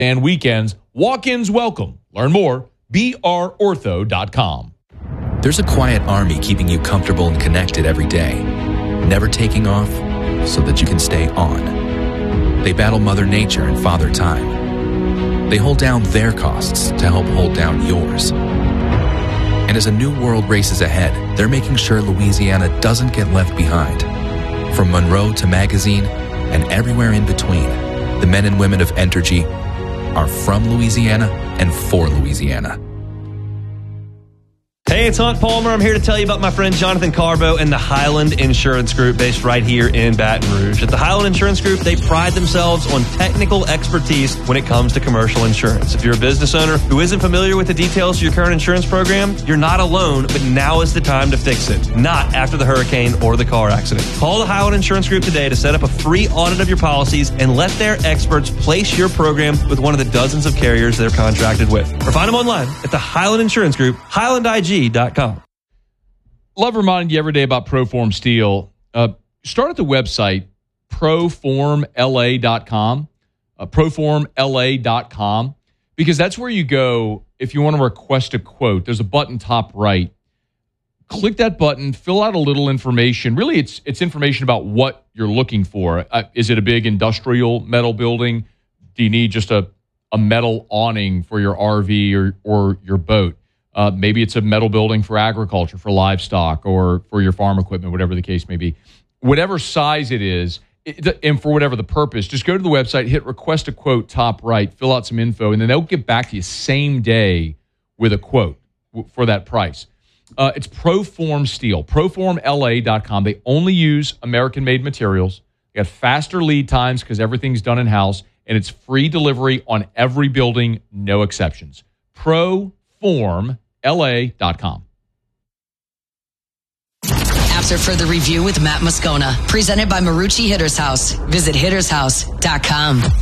and weekends. Walk-ins welcome. Learn more, brortho.com. There's a quiet army keeping you comfortable and connected every day, never taking off so that you can stay on. They battle Mother Nature and Father Time. They hold down their costs to help hold down yours. And as a new world races ahead, they're making sure Louisiana doesn't get left behind. From Monroe to Magazine and everywhere in between, the men and women of Entergy are from Louisiana and for Louisiana. Hey, it's Hunt Palmer. I'm here to tell you about my friend Jonathan Carbo and the Highland Insurance Group based right here in Baton Rouge. At the Highland Insurance Group, they pride themselves on technical expertise when it comes to commercial insurance. If you're a business owner who isn't familiar with the details of your current insurance program, you're not alone, but now is the time to fix it, not after the hurricane or the car accident. Call the Highland Insurance Group today to set up a free audit of your policies and let their experts place your program with one of the dozens of carriers they're contracted with. Or find them online at the Highland Insurance Group, HighlandIG.com. Love reminding you every day about ProForm Steel. Start at the website, proformla.com, proformla.com, because that's where you go if you want to request a quote. There's a button top right. Click that button, fill out a little information. Really, it's information about what you're looking for. Is it a big industrial metal building? Do you need just a metal awning for your RV or your boat? Maybe it's a metal building for agriculture, for livestock, or for your farm equipment, whatever the case may be. Whatever size it is, and for whatever the purpose, just go to the website, hit request a quote top right, fill out some info, and then they'll get back to you same day with a quote for that price. It's ProForm Steel, proformla.com. They only use American-made materials. They got faster lead times because everything's done in-house, and it's free delivery on every building, no exceptions. ProFormla.com. After further review with Matt Moscona, presented by Marucci Hitters House. Visit hittershouse.com.